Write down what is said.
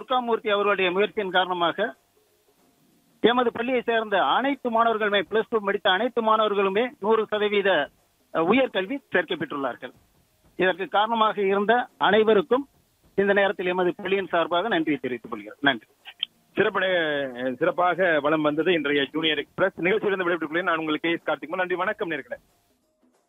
துர்காமூர்த்தி அவர்களுடைய முயற்சியின் காரணமாக எமது பள்ளியை சேர்ந்த அனைத்து மாணவர்களுமே பிளஸ் 2 முடித்த அனைத்து மாணவர்களுமே 100% உயர்கல்வி சேர்க்கை பெற்றுள்ளார்கள். இதற்கு காரணமாக இருந்த அனைவருக்கும் இந்த நேரத்தில் எமது பள்ளியின் சார்பாக நன்றியை தெரிவித்துக் கொள்கிறேன். நன்றி. சிறப்பாக வலம் வந்தது இன்றைய ஜூனியர் எக்ஸ்பிரஸ் நிகழ்ச்சியிலிருந்து விடைபெற்றுக் கொள்கிறேன். நான் உங்களுக்கு கார்த்திக். நன்றி, வணக்கம் நேயர்களே.